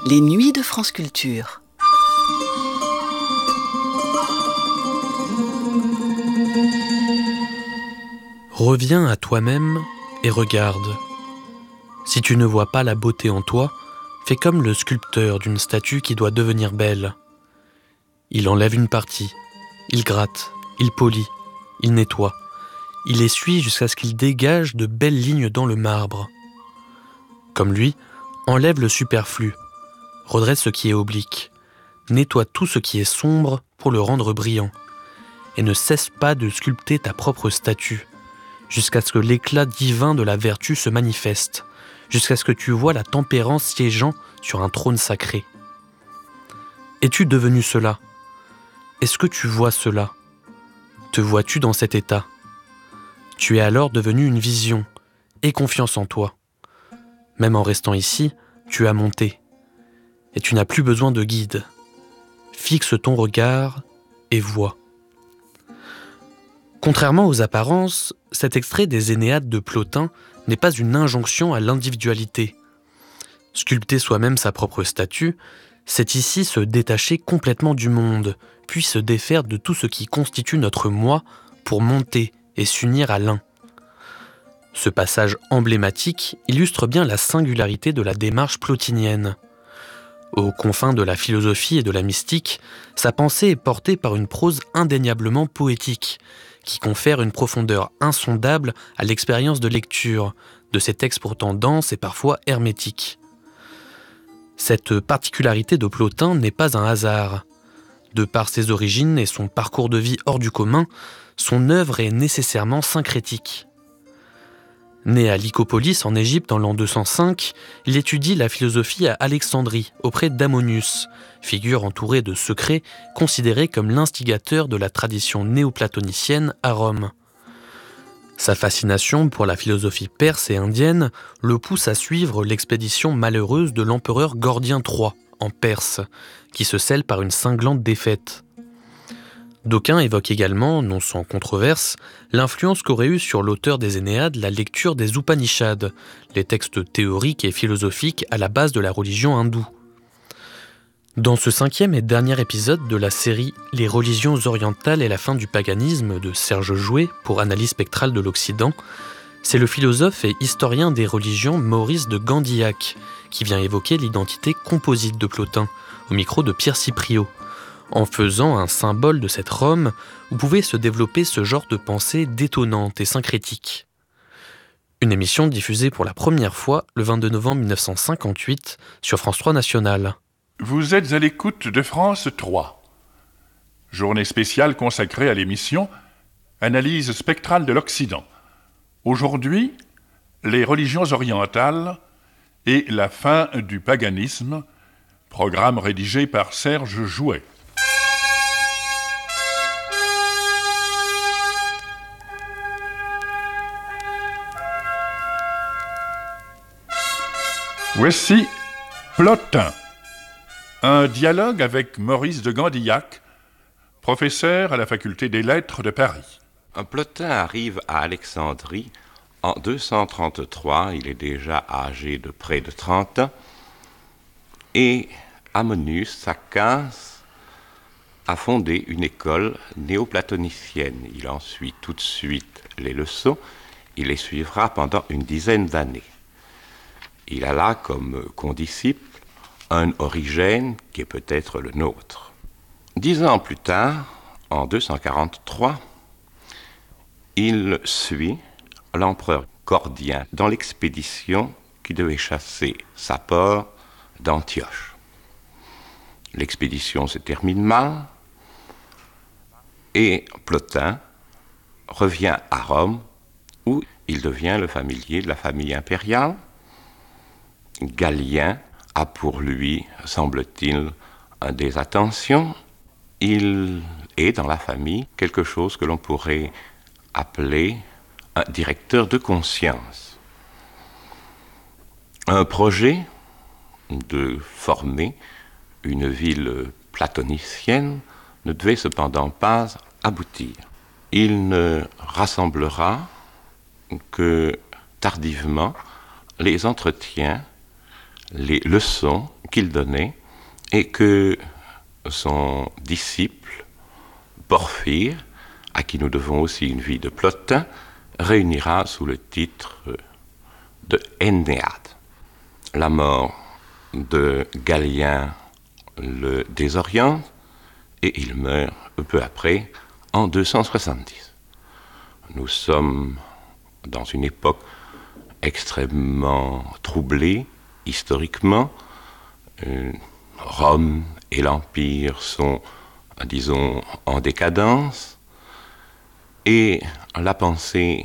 Les nuits de France Culture. Reviens à toi-même et regarde. Si tu ne vois pas la beauté en toi, fais comme le sculpteur d'une statue qui doit devenir belle. Il enlève une partie, il gratte, il polit, il nettoie, il essuie jusqu'à ce qu'il dégage de belles lignes dans le marbre. Comme lui, enlève le superflu, redresse ce qui est oblique, nettoie tout ce qui est sombre pour le rendre brillant, et ne cesse pas de sculpter ta propre statue, jusqu'à ce que l'éclat divin de la vertu se manifeste, jusqu'à ce que tu vois la tempérance siégeant sur un trône sacré. Es-tu devenu cela ? Est-ce que tu vois cela ? Te vois-tu dans cet état ? Tu es alors devenu une vision. Aie confiance en toi. Même en restant ici, tu as monté. Et tu n'as plus besoin de guide. Fixe ton regard et vois. Contrairement aux apparences, cet extrait des Énéades de Plotin n'est pas une injonction à l'individualité. Sculpter soi-même sa propre statue, c'est ici se détacher complètement du monde, puis se défaire de tout ce qui constitue notre moi pour monter et s'unir à l'un. Ce passage emblématique illustre bien la singularité de la démarche plotinienne. Aux confins de la philosophie et de la mystique, sa pensée est portée par une prose indéniablement poétique, qui confère une profondeur insondable à l'expérience de lecture, de ces textes pourtant denses et parfois hermétiques. Cette particularité de Plotin n'est pas un hasard. De par ses origines et son parcours de vie hors du commun, son œuvre est nécessairement syncrétique. Né à Lycopolis en Égypte en l'an 205, il étudie la philosophie à Alexandrie, auprès d'Ammonius, figure entourée de secrets considéré comme l'instigateur de la tradition néoplatonicienne à Rome. Sa fascination pour la philosophie perse et indienne le pousse à suivre l'expédition malheureuse de l'empereur Gordien III en Perse, qui se scelle par une cinglante défaite. D'aucuns évoquent également, non sans controverse, l'influence qu'aurait eue sur l'auteur des Énéades la lecture des Upanishads, les textes théoriques et philosophiques à la base de la religion hindoue. Dans ce 5e et dernier épisode de la série « Les religions orientales et la fin du paganisme » de Serge Jouet pour Analyse spectrale de l'Occident, c'est le philosophe et historien des religions Maurice de Gandillac qui vient évoquer l'identité composite de Plotin, au micro de Pierre Cipriot, en faisant un symbole de cette Rome où pouvait se développer ce genre de pensée détonnante et syncrétique. Une émission diffusée pour la première fois le 22 novembre 1958 sur France 3 National. Vous êtes à l'écoute de France 3. Journée spéciale consacrée à l'émission Analyse spectrale de l'Occident. Aujourd'hui, les religions orientales et la fin du paganisme, programme rédigé par Serge Jouet. Voici Plotin. Un dialogue avec Maurice de Gandillac, professeur à la faculté des lettres de Paris. Plotin arrive à Alexandrie en 233, il est déjà âgé de près de 30 ans, et Ammonius Saccas a fondé une école néoplatonicienne. Il en suit tout de suite les leçons, il les suivra pendant une dizaine d'années. Il a là comme condisciple un Origène qui est peut-être le nôtre. 10 ans plus tard, en 243, il suit l'empereur Gordien dans l'expédition qui devait chasser Sapor d'Antioche. L'expédition se termine mal et Plotin revient à Rome où il devient le familier de la famille impériale. Galien a pour lui, semble-t-il, des attentions. Il est dans la famille quelque chose que l'on pourrait appeler un directeur de conscience. Un projet de former une ville platonicienne ne devait cependant pas aboutir. Il ne rassemblera que tardivement les entretiens les leçons qu'il donnait et que son disciple, Porphyre, à qui nous devons aussi une vie de Plotin, réunira sous le titre de Ennéade. La mort de Galien le désoriente et il meurt peu après, en 270. Nous sommes dans une époque extrêmement troublée, historiquement. Rome et l'Empire sont, disons, en décadence, et la pensée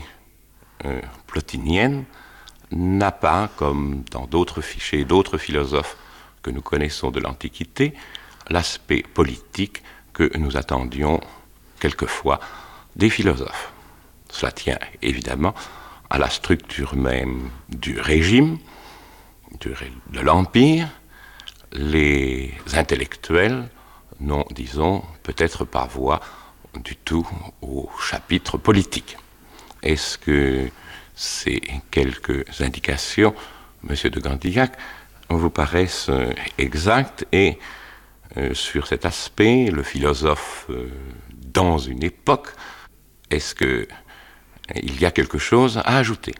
plotinienne n'a pas, comme dans d'autres fichiers, d'autres philosophes que nous connaissons de l'Antiquité, l'aspect politique que nous attendions quelquefois des philosophes. Cela tient évidemment à la structure même du régime, de l'Empire. Les intellectuels n'ont, disons, peut-être pas voix du tout au chapitre politique. Est-ce que ces quelques indications, Monsieur de Gandillac, vous paraissent exactes? Et sur cet aspect, le philosophe dans une époque, est-ce qu'il y a quelque chose à ajouter?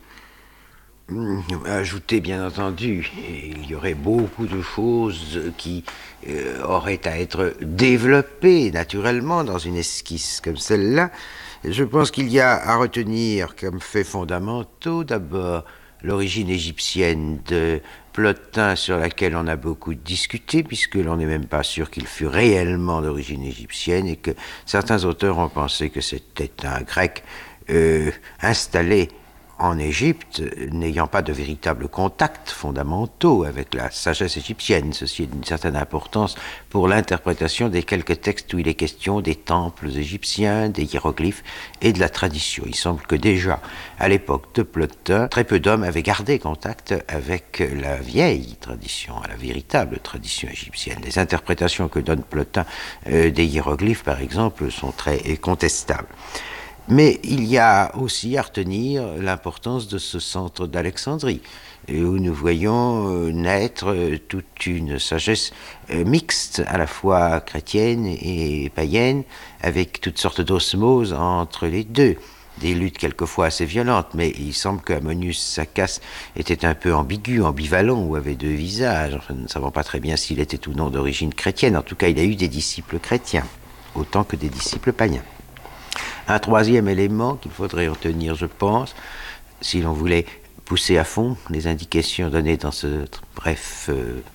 Ajouter, bien entendu, il y aurait beaucoup de choses qui auraient à être développées naturellement dans une esquisse comme celle-là. Je pense qu'il y a à retenir comme faits fondamentaux, d'abord, l'origine égyptienne de Plotin, sur laquelle on a beaucoup discuté, puisque l'on n'est même pas sûr qu'il fût réellement d'origine égyptienne, et que certains auteurs ont pensé que c'était un grec installé en Égypte, n'ayant pas de véritables contacts fondamentaux avec la sagesse égyptienne. Ceci est d'une certaine importance pour l'interprétation des quelques textes où il est question des temples égyptiens, des hiéroglyphes et de la tradition. Il semble que déjà, à l'époque de Plotin, très peu d'hommes avaient gardé contact avec la vieille tradition, la véritable tradition égyptienne. Les interprétations que donne Plotin des hiéroglyphes, par exemple, sont très contestables. Mais il y a aussi à retenir l'importance de ce centre d'Alexandrie, où nous voyons naître toute une sagesse mixte, à la fois chrétienne et païenne, avec toutes sortes d'osmoses entre les deux. Des luttes quelquefois assez violentes, mais il semble qu'Ammonius Saccas était un peu ambigu, ambivalent, ou avait deux visages. Enfin, nous ne savons pas très bien s'il était ou non d'origine chrétienne. En tout cas, il a eu des disciples chrétiens, autant que des disciples païens. Un troisième élément qu'il faudrait retenir, je pense, si l'on voulait pousser à fond les indications données dans ce bref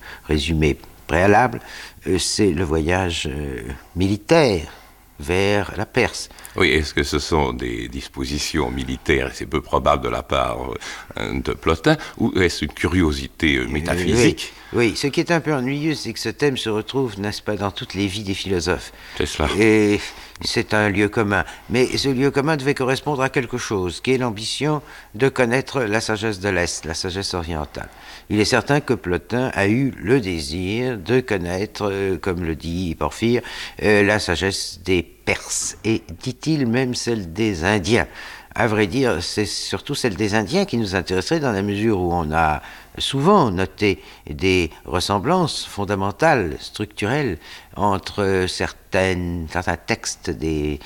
résumé préalable, c'est le voyage militaire vers la Perse. Oui, est-ce que ce sont des dispositions militaires, et c'est peu probable de la part de Plotin, ou est-ce une curiosité métaphysique? Oui, ce qui est un peu ennuyeux, c'est que ce thème se retrouve, n'est-ce pas, dans toutes les vies des philosophes. C'est cela. Et c'est un lieu commun. Mais ce lieu commun devait correspondre à quelque chose, qui est l'ambition de connaître la sagesse de l'Est, la sagesse orientale. Il est certain que Plotin a eu le désir de connaître, comme le dit Porphyre, la sagesse des Perses, et dit-il même celle des Indiens. À vrai dire, c'est surtout celle des Indiens qui nous intéresserait, dans la mesure où on a souvent noté des ressemblances fondamentales, structurelles, entre certains textes des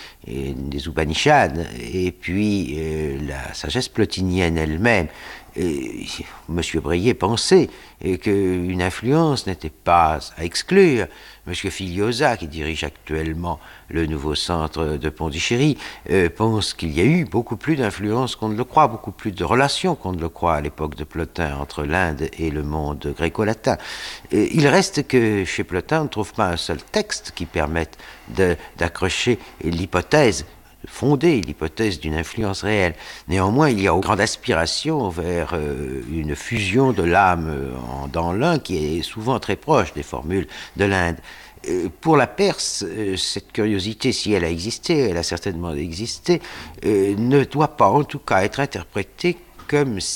Upanishads et puis la sagesse plotinienne elle-même. M. Breillet pensait qu'une influence n'était pas à exclure. M. Filiosa, qui dirige actuellement le nouveau centre de Pondichéry, pense qu'il y a eu beaucoup plus d'influence qu'on ne le croit, beaucoup plus de relations qu'on ne le croit à l'époque de Plotin entre l'Inde et le monde gréco-latin. Il reste que chez Plotin, on ne trouve pas un seul texte qui permette d'accrocher l'hypothèse, fonder l'hypothèse d'une influence réelle. Néanmoins, il y a une grande aspiration vers une fusion de l'âme dans l'un qui est souvent très proche des formules de l'Inde. Pour la Perse, cette curiosité, si elle a existé, elle a certainement existé, ne doit pas en tout cas être interprétée comme si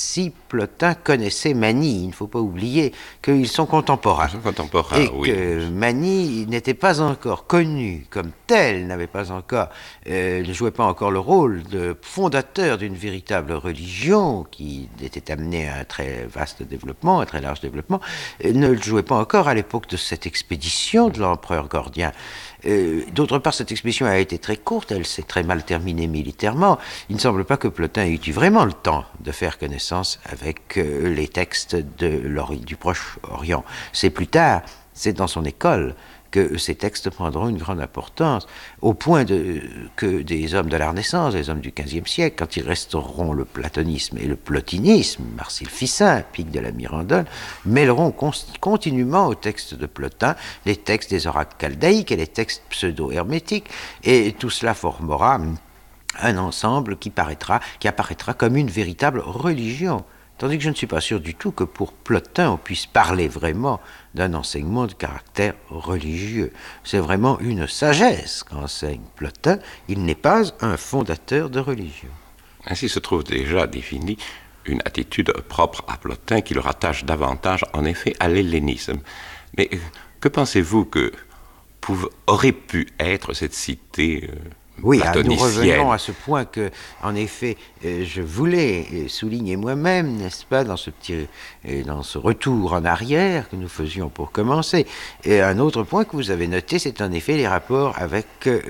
Plotin connaissait Magny. Il ne faut pas oublier qu'ils sont contemporains. Ils sont contemporains, et oui. que Magny n'était pas encore connu comme tel, n'avait pas encore, ne jouait pas encore le rôle de fondateur d'une véritable religion qui était amenée à un très vaste développement, un très large développement, ne le jouait pas encore à l'époque de cette expédition de l'empereur Gordien. D'autre part, cette expédition a été très courte, elle s'est très mal terminée militairement. Il ne semble pas que Plotin ait eu vraiment le temps de faire connaissance avec les textes du Proche-Orient. C'est plus tard, c'est dans son école que ces textes prendront une grande importance, au point que des hommes de la Renaissance, des hommes du XVe siècle, quand ils resteront le platonisme et le plotinisme, Marcille Ficin, Pic de la Mirandole, mêleront continuellement aux textes de Plotin les textes des oracles chaldéiques et les textes pseudo-hermétiques, et tout cela formera un ensemble qui apparaîtra comme une véritable religion. Tandis que je ne suis pas sûr du tout que pour Plotin, on puisse parler vraiment d'un enseignement de caractère religieux. C'est vraiment une sagesse qu'enseigne Plotin. Il n'est pas un fondateur de religion. Ainsi se trouve déjà définie une attitude propre à Plotin qui le rattache davantage, en effet, à l'hellénisme. Mais que pensez-vous que aurait pu être cette cité oui, nous revenons à ce point que, en effet, je voulais souligner moi-même, n'est-ce pas, dans ce retour en arrière que nous faisions pour commencer. Et un autre point que vous avez noté, c'est en effet les rapports avec,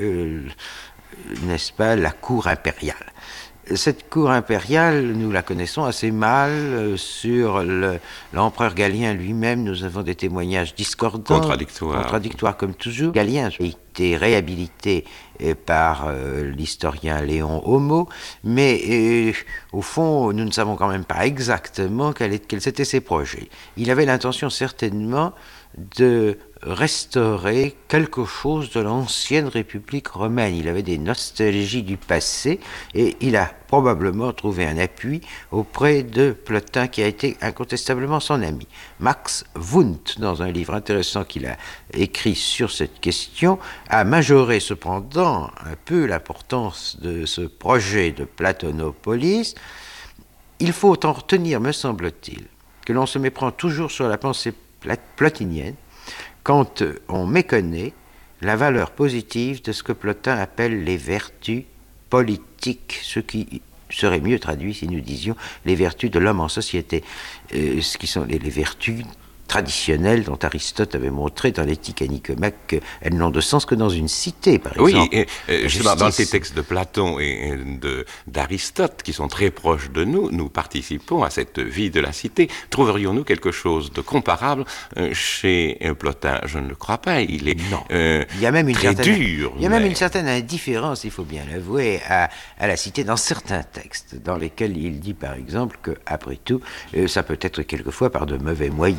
n'est-ce pas, la cour impériale. Cette cour impériale, nous la connaissons assez mal. Sur l'empereur Galien lui-même, nous avons des témoignages discordants. Contradictoires comme toujours. Galien a été réhabilité par l'historien Léon Homo, mais au fond, nous ne savons quand même pas exactement quels étaient ses projets. Il avait l'intention certainement de restaurer quelque chose de l'ancienne République romaine. Il avait des nostalgies du passé et il a probablement trouvé un appui auprès de Plotin qui a été incontestablement son ami. Max Wundt, dans un livre intéressant qu'il a écrit sur cette question, a majoré cependant un peu l'importance de ce projet de Platonopolis. Il faut en retenir, me semble-t-il, que l'on se méprend toujours sur la pensée plotinienne quand on méconnaît la valeur positive de ce que Plotin appelle les vertus politiques, ce qui serait mieux traduit si nous disions les vertus de l'homme en société, ce qui sont les vertus traditionnelles dont Aristote avait montré dans l'éthique à Nicomèque qu'elles n'ont de sens que dans une cité, par exemple. Oui, justement, dans ces textes de Platon et d'Aristote, qui sont très proches de nous, nous participons à cette vie de la cité. Trouverions-nous quelque chose de comparable chez Plotin? Je ne le crois pas. Il est il y a même très dur. Il y a même une certaine indifférence, il faut bien l'avouer, à la cité dans certains textes, dans lesquels il dit, par exemple, que, après tout, ça peut être quelquefois par de mauvais moyens